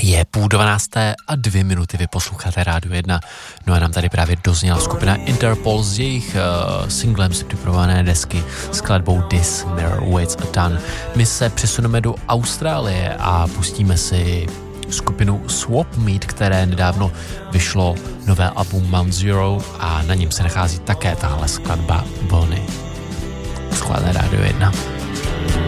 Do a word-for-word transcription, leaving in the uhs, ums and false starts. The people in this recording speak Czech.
Je půl dvanácté a dvě minuty, vy posloucháte Rádio jedna. No a nám tady právě dozněla skupina Interpol z jejich uh, singlem z připravované desky s skladbou This Mirror Waits a Ton. My se přesuneme do Austrálie a pustíme si skupinu Swap Meet, které nedávno vyšlo nové album Mount Zero a na něm se nachází také tahle skladba Bonnie. Posloucháte Rádio jedna.